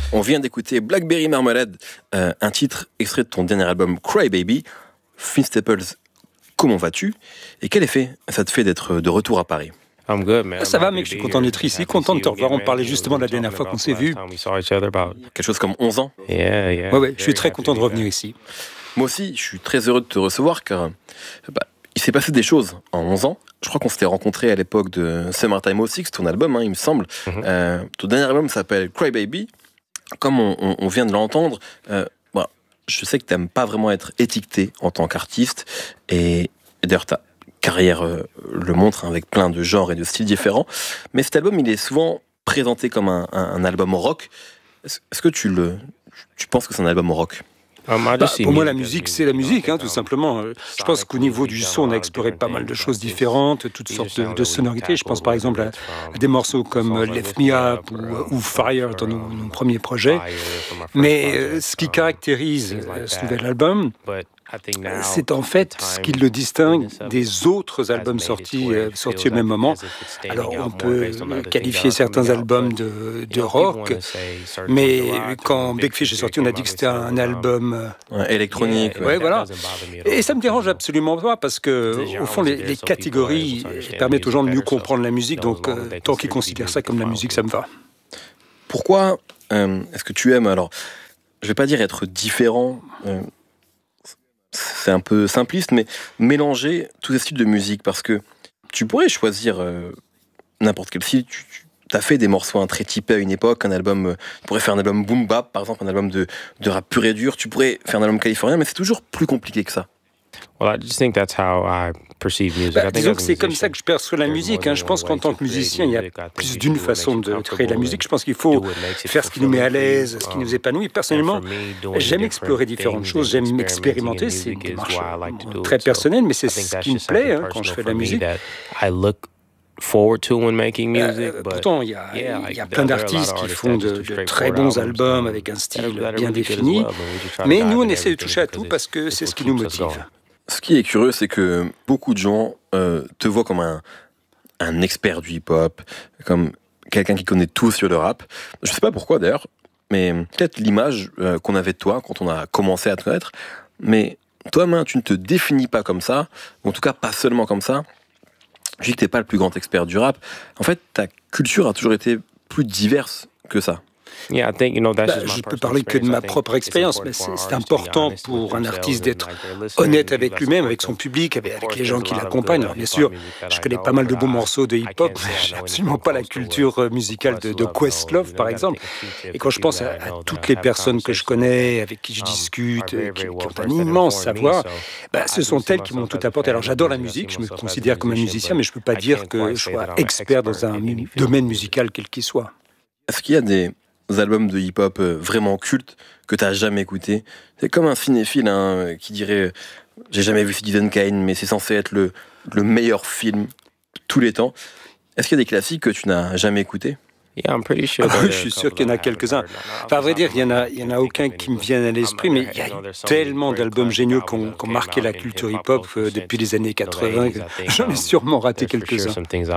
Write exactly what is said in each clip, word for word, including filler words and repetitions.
On vient d'écouter Blackberry Marmalade, euh, un titre extrait de ton dernier album Cry Baby. Vince Staples, comment vas-tu? Et quel effet ça te fait d'être de retour à Paris? Ça va, mec, je suis content d'être ici, content de te revoir. On parlait justement de la dernière fois qu'on s'est vus. Quelque chose comme onze ans? Ouais, ouais, je suis très content de revenir ici. Moi aussi, je suis très heureux de te recevoir car bah, il s'est passé des choses en onze ans. Je crois qu'on s'était rencontrés à l'époque de Summertime oh six, ton album, hein, il me semble. Mm-hmm. Euh, ton dernier album s'appelle Cry Baby. Comme on, on, on vient de l'entendre, euh, bah, je sais que tu n'aimes pas vraiment être étiqueté en tant qu'artiste. Et, et d'ailleurs, ta carrière euh, le montre, hein, avec plein de genres et de styles différents. Mais cet album, il est souvent présenté comme un, un, un album rock. Est-ce, est-ce que tu, le, tu penses que c'est un album rock? Bah, pour moi, la musique, c'est la musique, hein, tout simplement. Je pense qu'au niveau du son, on a exploré pas mal de choses différentes, toutes sortes de, de sonorités. Je pense par exemple à, à des morceaux comme Lift Me Up ou, ou Fire dans nos, nos premiers projets. Mais euh, ce qui caractérise euh, ce nouvel album, c'est en fait ce qui le distingue des autres albums sortis, euh, sortis au même moment. Alors, on peut qualifier certains albums de, de rock, mais quand Big Fish est sorti, on a dit que c'était un album ouais, électronique. Ouais, ouais, voilà. Et ça me dérange absolument pas, parce que, au fond, les, les catégories permettent aux gens de mieux comprendre la musique, donc euh, tant qu'ils considèrent ça comme la musique, ça me va. Pourquoi euh, est-ce que tu aimes, alors, je vais pas dire être différent, euh, c'est un peu simpliste, mais mélanger tous ces styles de musique, parce que tu pourrais choisir euh, n'importe quel style. Tu, tu as fait des morceaux hein, très typés à une époque, un album, euh, tu pourrais faire un album boom bap, par exemple, un album de, de rap pur et dur, tu pourrais faire un album californien, mais c'est toujours plus compliqué que ça. Well, I just think that's how I perceive music. Bah, disons que c'est comme ça que je perçois la musique. Hein. Je pense qu'en tant que musicien, il y a plus d'une façon de créer la musique. Je pense qu'il faut faire ce qui nous met à l'aise, ce qui nous épanouit. Personnellement, j'aime explorer différentes choses, j'aime expérimenter. C'est une démarche très personnelle, mais c'est ce qui me plaît hein, quand je fais de la musique. Forward to when making music, euh, pourtant, il y a, yeah, y a plein d'artistes qui font de, de très bons albums avec un style bien défini. Mais nous, on essaie de toucher à tout parce que c'est ce qui nous motive. Ce qui est curieux, c'est que beaucoup de gens euh, te voient comme un, un expert du hip-hop, comme quelqu'un qui connaît tout sur le rap. Je sais pas pourquoi d'ailleurs, mais peut-être l'image euh, qu'on avait de toi quand on a commencé à te connaître. Mais toi-même, tu ne te définis pas comme ça, ou en tout cas pas seulement comme ça. Je dis que t'es pas le plus grand expert du rap. En fait, ta culture a toujours été plus diverse que ça. Yeah, I think, you know, that's bah, je peux parler que de ma propre expérience, mais c'est, c'est important pour un artiste d'être honnête avec lui-même, avec son public, avec, avec les gens qui l'accompagnent. Alors, bien sûr, je connais pas mal de bons morceaux de hip-hop, mais j'ai absolument pas la culture musicale de, de Questlove, par exemple. Et quand je pense à, à toutes les personnes que je connais, avec qui je discute, qui, qui ont un immense savoir, bah, ce sont elles qui m'ont tout apporté. Alors, j'adore la musique, je me considère comme un musicien, mais je peux pas dire que je sois expert dans un domaine musical quel qu'il soit. Est-ce qu'il y a des albums de hip-hop vraiment cultes que t'as jamais écouté? C'est comme un cinéphile hein, qui dirait j'ai jamais vu Citizen Kane, mais c'est censé être le, le meilleur film de tous les temps. Est-ce qu'il y a des classiques que tu n'as jamais écoutés? Yeah, I'm pretty sure ah, je suis sûr qu'il y en a quelques-uns. Enfin, à vrai dire, il y en a, il y en a aucun qui me vienne à l'esprit, mais il y a tellement d'albums géniaux qui ont, qui ont marqué la culture hip-hop euh, depuis les années quatre-vingts que j'en ai sûrement raté quelques-uns.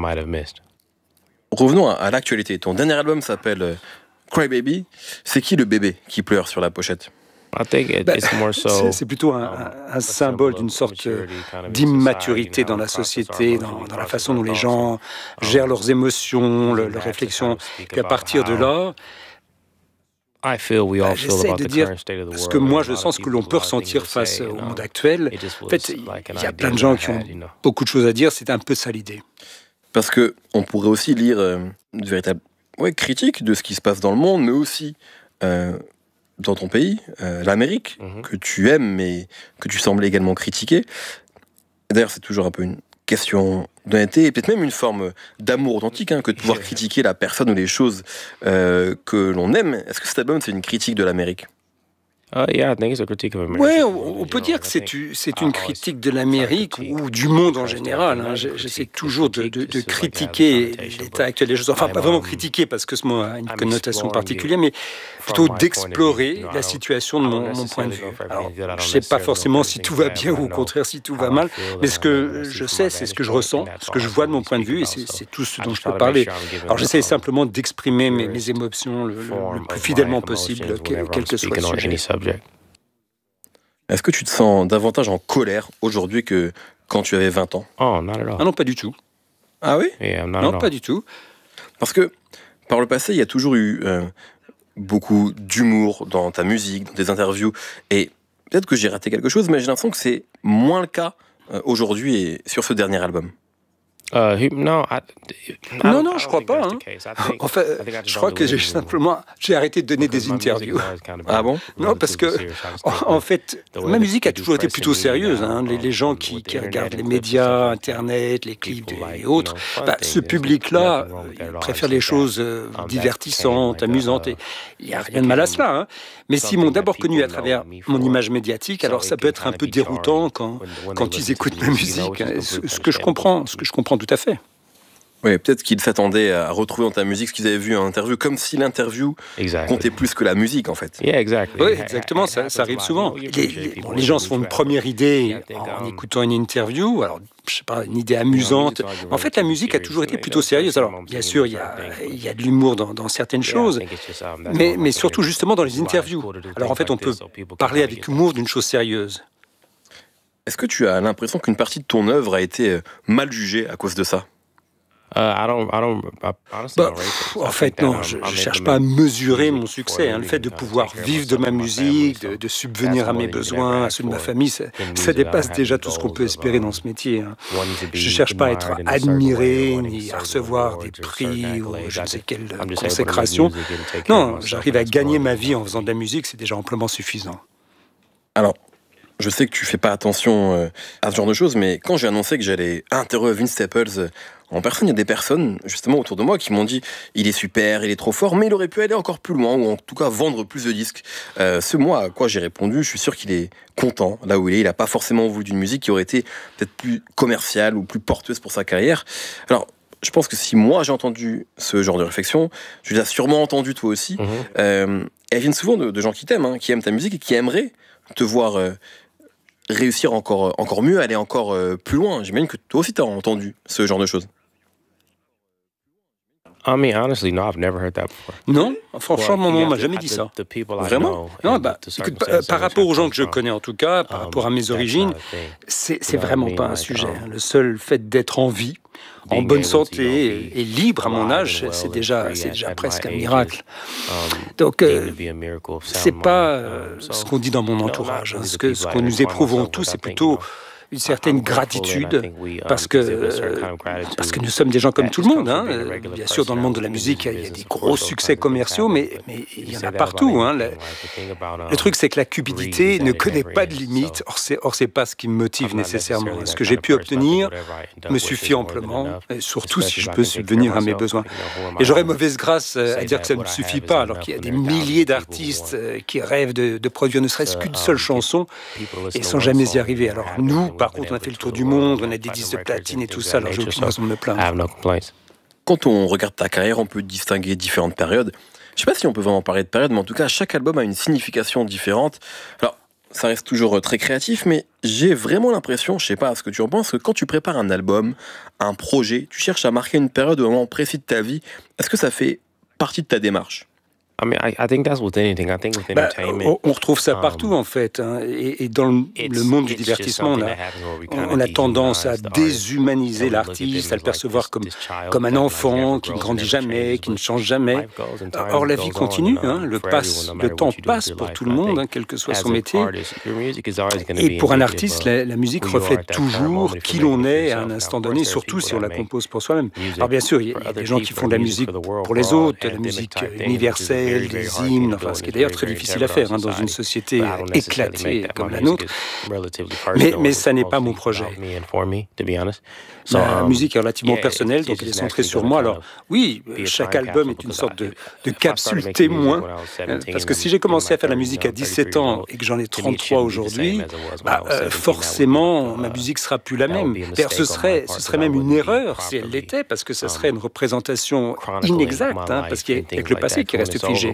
Revenons à, à l'actualité. Ton dernier album s'appelle Cry Baby. C'est qui le bébé qui pleure sur la pochette? Bah, c'est, c'est plutôt un, un, un symbole d'une sorte d'immaturité dans la société, dans, dans la façon dont les gens gèrent leurs émotions, le, leurs réflexions. Et à partir de là, bah, j'essaie de dire ce que moi je sens, ce que l'on peut ressentir face au monde actuel. En fait, il y a plein de gens qui ont beaucoup de choses à dire, c'est un peu ça l'idée. Parce qu'on pourrait aussi lire euh, une véritable ouais, critique de ce qui se passe dans le monde, mais aussi euh, dans ton pays, euh, l'Amérique, mm-hmm. que tu aimes, mais que tu sembles également critiquer. D'ailleurs, c'est toujours un peu une question d'honnêteté, et peut-être même une forme d'amour authentique, hein, que de pouvoir critiquer la personne ou les choses euh, que l'on aime. Est-ce que cet album, c'est une critique de l'Amérique? Uh, yeah, I think it's a critique of America. Oui, on, on peut dire que c'est, c'est une critique de l'Amérique ou du monde en général. Hein. J'essaie toujours de, de, de critiquer l'état actuel des choses. Enfin, pas vraiment critiquer parce que ce mot a une connotation particulière, mais plutôt d'explorer la situation de mon, mon point de vue. Alors, je ne sais pas forcément si tout va bien ou au contraire si tout va mal, mais ce que je sais, c'est ce que je ressens, ce que je vois de mon point de vue, et c'est, c'est tout ce dont je peux parler. Alors, j'essaie simplement d'exprimer mes, mes émotions le, le, le plus fidèlement possible, quel, quel que soit le sujet. Est-ce que tu te sens davantage en colère aujourd'hui que quand tu avais vingt ans? Oh, not at all. Ah non, pas du tout. Ah oui? Yeah, not non, at all. pas du tout. Parce que par le passé, il y a toujours eu euh, beaucoup d'humour dans ta musique, dans tes interviews, et peut-être que j'ai raté quelque chose, mais j'ai l'impression que c'est moins le cas euh, aujourd'hui et sur ce dernier album. Uh, he, no, I, I Non, don't- non, I je don't crois think pas. that's Hein. the case. I think- En fait, I think I just je crois don't que j'ai believe in it. simplement j'ai arrêté de donner des Because my music interviews. has always kind of Ah been bon? Non, parce que relatively serious, I just en, think en fait, the way ma that musique a they do toujours été press plutôt and media sérieuse. now, Hein. Les, les um, gens with qui, the qui internet regardent les and clips and médias, stuff like that, Internet, les clips people like, et you autres, know, fun bah, things. ce There's public-là nothing wrong with that at euh, all. I préfère just les think choses that, euh, um, that's divertissantes, became like a- amusantes. Et il n'y a that's rien de mal à become cela. Hein. Mais s'ils m'ont something that d'abord connu à people travers know me mon for. image médiatique, So alors it ça peut can être un kinda peu be déroutant jarring quand, when- when quand they ils listen to écoutent the ma music, you know, musique. which is hein, Ce, completely ce que je understandable. comprends, ce que je comprends tout à fait. Oui, peut-être qu'ils s'attendaient à retrouver dans ta musique ce qu'ils avaient vu en interview, comme si l'interview Exactly. comptait plus que la musique en fait. Yeah, exactly. Oui, It ha- exactement, it ça, happens ça a arrive lot. souvent. You know, you Les, appreciate les- people bon, who les gens do se font une track. première idée Yeah, I think, en um, écoutant une interview, alors je sais pas, une idée amusante. En fait, la musique a toujours été plutôt sérieuse. Alors, bien sûr, il y a, il y a de l'humour dans, dans certaines choses, mais, mais surtout justement dans les interviews. Alors en fait, on peut parler avec humour d'une chose sérieuse. Est-ce que tu as l'impression qu'une partie de ton œuvre a été euh, mal jugée à cause de ça? Uh, I don't, I don't, I honestly Bah, don't rate pff, it. I en think fait, that, non, um, je I'm ne able cherche to pas à make mesurer mon music for succès. a Hein. Le living, fait de uh, pouvoir take care of vivre de myself ma and my musique, family, de, de so subvenir that's à more mes than you could besoins, ever à ask ceux de ma for famille, ça, in ça music. I dépasse don't have déjà the tout ce qu'on goals peut of, espérer dans um, ce métier. Hein. wanting to be Je ne cherche pas à être admired in a certain way, admiré, or wanting ni à certain recevoir des awards or certain prix ou accolades. je ne I sais just- quelle I'm just able to make consécration. music and take care of Non, myself, j'arrive and à that's gagner more ma than vie en enough faisant for de la me. musique, c'est déjà amplement suffisant. Alors, je sais que tu fais pas attention euh, à ce genre de choses, mais quand j'ai annoncé que j'allais interviewer Vince Staples euh, en personne, il y a des personnes, justement, autour de moi qui m'ont dit « Il est super, il est trop fort, mais il aurait pu aller encore plus loin, ou en tout cas vendre plus de disques. Euh, » Ce mois, à quoi j'ai répondu, je suis sûr qu'il est content là où il est. Il n'a pas forcément voulu d'une musique qui aurait été peut-être plus commerciale ou plus porteuse pour sa carrière. Alors, je pense que si moi j'ai entendu ce genre de réflexion, tu l'as sûrement entendu toi aussi. Mhm. Euh, elles viennent souvent de, de gens qui t'aiment, hein, qui aiment ta musique et qui aimeraient te voir euh, réussir encore, encore mieux, aller encore euh, plus loin. J'imagine que toi aussi t'as entendu ce genre de choses. I mean, honestly, no, I've never heard that before. Non, franchement, Well, maman you m'a have jamais to- dit the- ça. the people I Vraiment? know Non, and bah, the écoute, par, circumstances par in which rapport I aux gens come que je from, connais en tout cas, par um, rapport à mes that's origines, not a thing. c'est c'est You know what I vraiment mean? pas un Like, sujet. um, hein. Le seul fait d'être en vie, en being bonne able to, you know, santé be et libre à mon alive âge, and well c'est and déjà, free c'est at- déjà at presque my un age miracle. is, um, Donc, deemed euh, to be a miracle of sound c'est pas mind. euh, Um, so, ce qu'on dit dans mon you know, not entourage. hein. only Ce the que, people ce I qu'on nous identify éprouvons myself tous, with, c'est I think, you plutôt know, une I- certaine I'm grateful and I gratitude, think we, um, parce que, exhibit a certain kind euh, of gratitude parce que nous sommes des gens comme that tout le just monde. comes Hein. from being a Euh, regular Bien person sûr, dans le that monde de la works in the musique, il y a music des business. Of gros course, those succès kinds of things commerciaux, happen, mais, but mais il you y en say a that about partout. Hein. anything, Le, like the thing about, le um, truc, c'est que la greed cupidité is ne that it connaît never pas de ends. limite. So, Or, c'est, or, c'est pas ce qui me motive I'm not nécessairement. necessarily Ce that que kind j'ai of pu person. I think obtenir whatever I end up me with is suffit more than amplement, enough, et surtout si especially je if I peux can take care of subvenir à mes myself. besoins. You know, who am Et I j'aurais to mauvaise grâce euh, à say dire que that ça ne what me I suffit have is pas, not alors qu'il y a enough des when there are milliers thousands of people who d'artistes want euh, qui rêvent de, de produire ne serait-ce to, qu'une um, seule get chanson people to et listen to sans one jamais y song arriver. or Alors happen, nous, and we've par been contre, on a able fait le to tour du tour the world, monde, you on know, a des disques de platinum records platine et and tout things ça, of that alors j'ai nature. aucune So raison de me I plaindre. have no complaints. Quand on regarde ta carrière, on peut distinguer différentes périodes. Je sais pas si on peut vraiment parler de période, mais en tout cas, chaque album a une signification différente. Alors, ça reste toujours très créatif, mais j'ai vraiment l'impression, je sais pas ce que tu en penses, que quand tu prépares un album, un projet, tu cherches à marquer une période ou un moment précis de ta vie. Est-ce que ça fait partie de ta démarche? I mean, I, I think that's with anything. I think with Bah, entertainment, on, on retrouve ça um, partout en fait, hein. et, et dans le, it's- le monde du it's just divertissement, on something a, that happens where we on, kinda on a tendance à dehumanize the artist. déshumaniser And we look at l'artiste, them à le as like percevoir this- comme, this child comme un that, like, enfant never qui ne grows, grandit never jamais, changes, qui ne but change jamais. life goes and time Or la goes vie on, continue, and, hein. um, le, for passe, everyone, no le matter temps what you do with passe your pour life. tout le And I monde, think hein, quel que soit as son an métier. artist, your music is always gonna Et be pour un indicative artiste, of la, la musique who you are reflète at that time, toujours moment, if qui you're l'on making it for est à yourself. un Now, instant of course, donné, there are surtout people si on that la make compose pour soi-même. music Alors bien sûr, il y a, for il y a other des gens qui people font de la and music musique for the world, pour les for all autres, de la endemic musique type things, which is a universelle, chapelles, des hymnes, enfin, ce qui est d'ailleurs très difficile à faire hein, dans une société éclatée comme la nôtre. Mais, mais ça n'est pas mon projet. Ma musique est relativement personnelle, donc elle est centrée sur moi. Alors oui, chaque album est une sorte de, de capsule témoin, parce que si j'ai commencé à faire la musique à dix-sept ans et que j'en ai trente-trois aujourd'hui, bah, euh, forcément ma musique sera plus la même. D'ailleurs, ce serait, ce serait même une erreur si elle l'était, parce que ce serait une représentation inexacte, hein, parce qu'il y a avec le passé qui reste figé.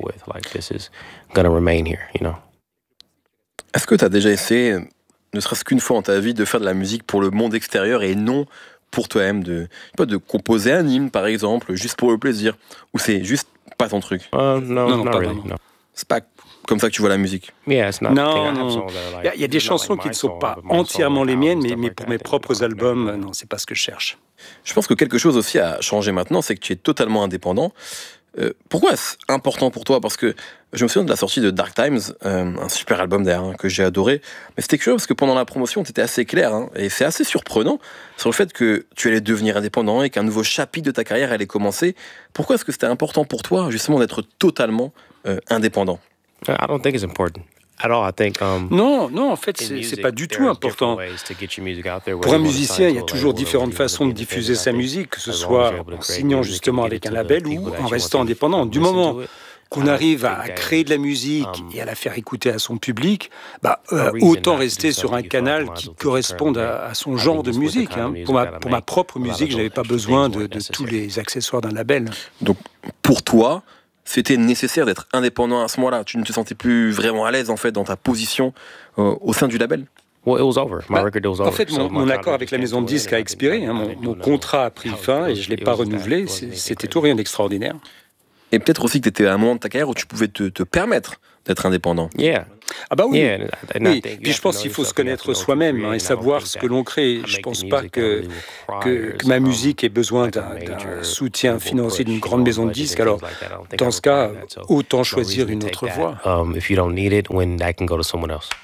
Est-ce que tu as déjà essayé, ne serait-ce qu'une fois dans ta vie, de faire de la musique pour le monde extérieur et non pour toi-même, de, pas de composer un hymne par exemple, juste pour le plaisir, ou c'est juste pas ton truc? Uh, no, non, non, not pas really. vraiment. No. C'est pas comme ça que tu vois la musique? Yeah, it's not a thing. I Non, have non. songs that are Il y, a- like- il y a des not chansons like qui my ne sont song, pas but my song, entièrement les albums, miennes, mais, stuff mais like pour that, mes they propres don't albums, really euh, non, c'est pas ce que je cherche. Je pense que quelque chose aussi a changé maintenant, c'est que tu es totalement indépendant. Euh, pourquoi est-ce important pour toi? Parce que je me souviens de la sortie de Dark Times, euh, un super album d'ailleurs hein, que j'ai adoré. Mais c'était curieux parce que pendant la promotion, tu étais assez clair. Hein, et c'est assez surprenant sur le fait que tu allais devenir indépendant et qu'un nouveau chapitre de ta carrière allait commencer. Pourquoi est-ce que c'était important pour toi justement d'être totalement euh, indépendant? I don't think it's important at all. I think um, Non, non, en fait, in c'est music, c'est pas du tout there's important. different ways to get your music out there, Pour whether un you wanna musicien, il y a sign to a toujours label or différentes whether you wanna façons de be diffuser independent. sa I think musique, que ce as long as soit you're able to en create signant music and justement get avec it un to the label people ou that en you want restant to indépendant. Du listen moment to it, qu'on I arrive à think that créer de la musique um, et à la faire écouter à son public, bah, euh, reason autant not to do rester sur something un you feel like canal you might qui as well corresponde currently à, à son I genre think de just with the musique. kind of Hein. music Pour, ma, that I pour ma make, propre a lot of musique, je n'avais those pas extra besoin things de, weren't de tous necessary. les accessoires d'un label. Donc pour toi, c'était nécessaire d'être indépendant à ce moment-là. Tu ne te sentais plus vraiment à l'aise en fait dans ta position euh, au sein du label? Well, it was over. My Bah, record deal was en over. fait, So mon, my mon contract accord avec just la came maison to de an disque end. a I expiré. didn't- Hein. I Mon, didn't mon do contrat a pris nothing. fin et It je ne l'ai was- pas it was that- renouvelé. it wasn't C'est- anything C'était crazy. tout rien d'extraordinaire. Et peut-être aussi que tu étais à un moment de ta carrière où tu pouvais te, te permettre d'être indépendant. Yeah. Ah bah oui. Yeah, and I- and I Oui, think you puis have je to pense know qu'il faut yourself, se you have connaître to know what you soi-même create, hein, et and I don't savoir think ce that que l'on crée. I Je make pense the pas music that que, really que, requires, que ma um, musique ait besoin like a d'un d'un major soutien label financier push, d'une you grande know, maison de budget and disques. Alors, things like that. I don't think dans I ce cas, require that. So autant no choisir reason une to autre take voie. that. Um, if you don't need it, when that can go to someone else.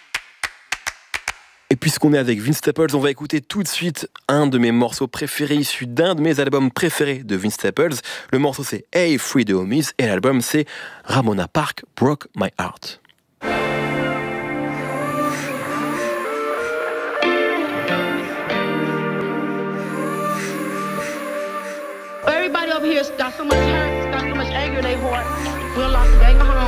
Et puisqu'on est avec Vince Staples, on va écouter tout de suite un de mes morceaux préférés issus d'un de mes albums préférés de Vince Staples. Le morceau c'est Hey Free the Homies et l'album c'est Ramona Park Broke My Heart. Everybody over here has got so much hurt, got so much anger in their heart. We done lost a gang of